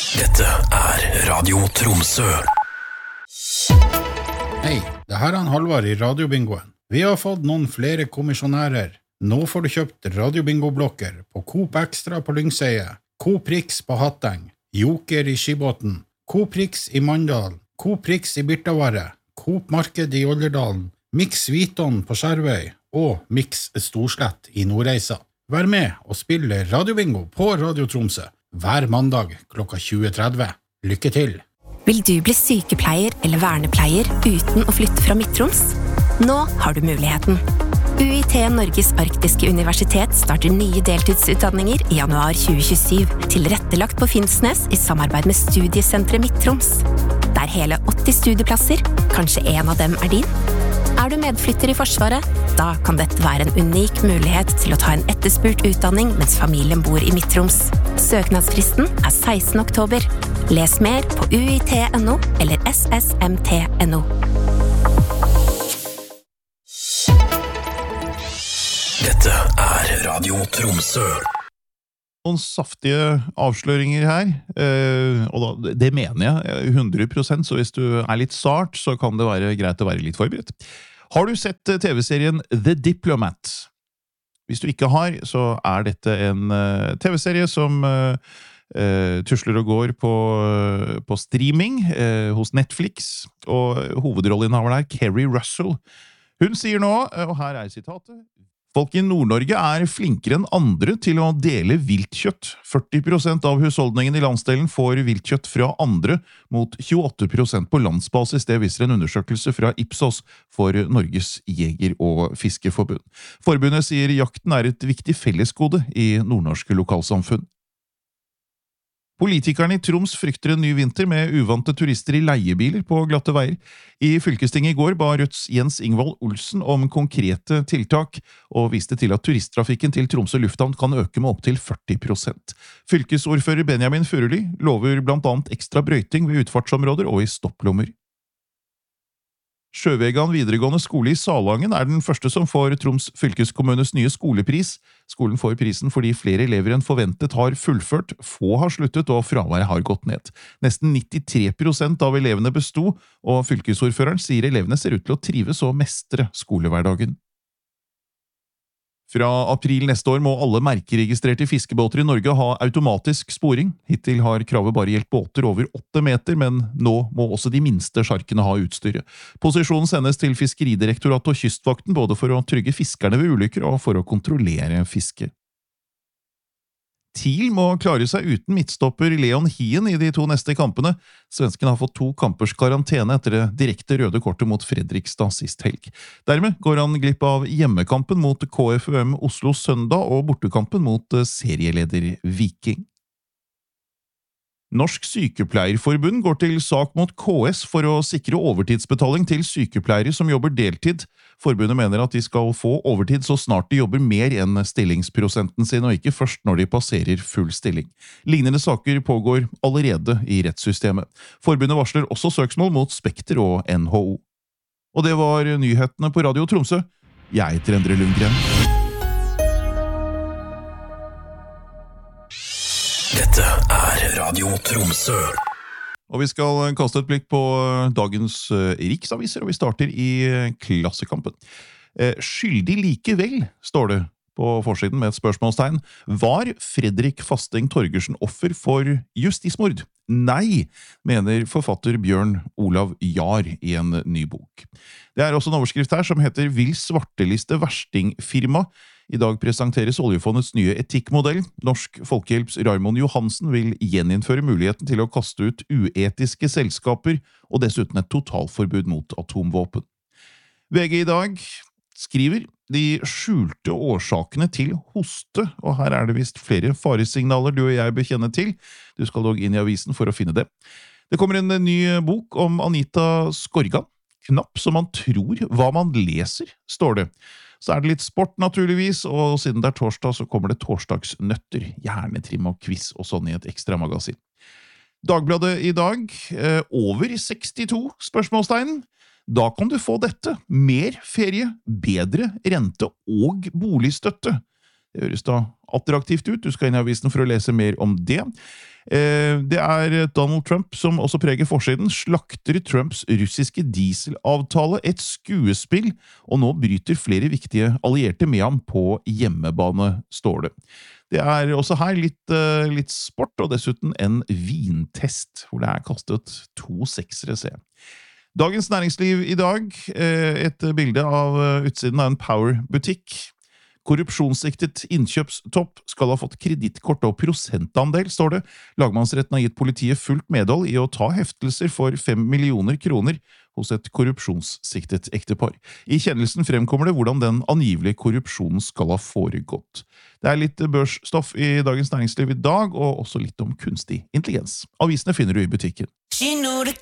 Dette Radio Tromsø. Hei, det her er Halvard I radiobingoen. Vi har fått noen flere kommisjonærer. Nå får du kjøpt radiobingoblokker på Coop Extra på Lyngseie, Coop Rix på Hatteng, Joker I Skibåten, Coop Rix I Mandal, Coop Rix I Birtavarre, Coop Marked I Olderdalen, Mix Viton på Skjervøy og Mix Storslett I Nordreisa. Vær med og spille radiobingo på Radio Tromsø hver mandag klokka 20:30. Lykke til! Vil du bli sykepleier eller vernepleier uten å flytte fra Midt-Troms? Nå har du muligheten. UiT Norges Arktiske Universitet starter nye deltidsutdanninger I januar 2027, tilrettelagt på Finnsnes I samarbeid med Studiesentret Midt-Troms. Det er hele 80 studieplasser, kanskje en av dem er din? Er du medflytter I Forsvaret? Da kan dette være en unik mulighet til å ta en etterspurt utdanning mens familien bor I Midt-Troms. Søknadsfristen 16. oktober. Les mer på uit.no eller ssmt.no. Dette Radio Tromsø. Noen saftige avsløringer her, og da, det mener jeg 100%, så hvis du litt sart, så kan det være greit å være litt forberedt. Har du sett TV-serien The Diplomat? Hvis du ikke har, så dette en TV-serie som tusler og går på streaming hos Netflix, og hovedrolleinnehaver Kerry Russell. Hun sier nå, og her sitatet, folk I Nord-Norge flinkere enn andre til å dele viltkjøtt. 40% av husholdningen I landsdelen får viltkjøtt fra andre, mot 28% på landsbasis. Det viser en undersøkelse fra Ipsos for Norges Jeger- og Fiskerforbund. Forbundet sier jakten et viktig fellesgode I nordnorske lokalsamfunn. Politikerne I Troms frykter en ny vinter med uvante turister I leiebiler på glatte veier. I fylkestinget I går ba Rødts Jens Ingvald Olsen om konkrete tiltak, og viste til at turisttrafikken til Tromsø lufthavn kan øke med opp til 40%. Fylkesordfører Benjamin Furuli lover blant annet ekstra brøyting ved utfartsområder og I stopplommer. Sjøvegan videregående skole I Salangen den første som får Troms fylkeskommunes nye skolepris. Skolen får prisen fordi flere elever enn forventet har fullført, få har sluttet og fraværet har gått ned. Nesten 93% av elevene besto, og fylkesordføreren sier elevene ser ut til å trives og mestre skolehverdagen. Fra april neste år må alle merkeregistrerte fiskebåter I Norge ha automatisk sporing. Hittil har kravet bare gjeldt båter over 8 meter, men nå må også de minste sjarkene ha utstyret. Posisjonen sendes til Fiskeridirektoratet og Kystvakten, både for å trygge fiskerne ved ulykker og for å kontrollere fiske. TIL må klare seg uten midtstopper Leon Hien I de 2 neste kampene. Svensken har fått 2 kampers karantene etter det direkte røde kortet mot Fredrikstad sist helg. Dermed går han glipp av hjemmekampen mot KFUM Oslo søndag og bortekampen mot serieleder Viking. Norsk Sykepleierforbund går til sak mot KS for å sikre overtidsbetaling til sykepleiere som jobber deltid. Forbundet mener at de skal få overtid så snart de jobber mer enn stillingsprosenten sin, og ikke først når de passerer full stilling. Lignende saker pågår allerede I rettssystemet. Forbundet varsler også søksmål mot Spekter og NHO. Og det var nyhetene på Radio Tromsø. Jeg heter Endre Lundgren. Dette Radio Tromsø. Og vi skal kaste et blikk på dagens riksaviser, og vi starter I Klassekampen. Skyldig likevel, står det på forsiden med et spørsmålstegn. Var Fredrik Fasting Torgersen offer for justismord? Nei, mener forfatter Bjørn Olav Jahr I en ny bok. Det også en overskrift her som heter «Vil svarteliste verstingfirma?» I dag presenteres oljefondets nye etikkmodell. Norsk Folkehjelps Raimond Johansen vil gjeninnføre muligheten til å kaste ut uetiske selskaper, og dessuten et totalforbud mot atomvåpen. VG I dag skriver de skjulte årsakene til hoste, og her det vist flere faresignaler du og jeg bekjenner til. Du skal dog inn I avisen for å finne det. Det kommer en ny bok om Anita Skorgan. Knapp som man tror hva man leser, står det. Så det litt sport naturligvis, og siden det torsdag så kommer det torsdagsnøtter, hjernetrim og quiz og sånn I et ekstra magasin. Dagbladet I dag, over 62 spørsmålstegn. Da kan du få dette, mer ferie, bedre rente og boligstøtte. Det høres da attraktivt ut. Du skal inn i avisen for å lese mer om det. Det Donald Trump som også preger forsiden. Slakter Trumps russiske dieselavtale et skuespill, og nå bryter flere viktige allierte med ham på hjemmebane, står det. Det også her litt sport, og dessuten en vintest, hvor det kastet 2 seksere, se. Dagens Næringsliv i dag, et bilde av utsiden av en Power-butikk. Korrupsjonssiktet innkjøpstopp skal ha fått kredittkort og prosentandel, står det. Lagmannsretten har gitt politiet fullt medhold i å ta heftelser for 5 millioner kroner hos et korrupsjonssiktet ektepar. I kjennelsen fremkommer det hvordan den angivelige korrupsjonen skal ha foregått. Det litt børsstoff i Dagens Næringsliv i dag, og også litt om kunstig intelligens. Avisene finner du i butikken. She knew the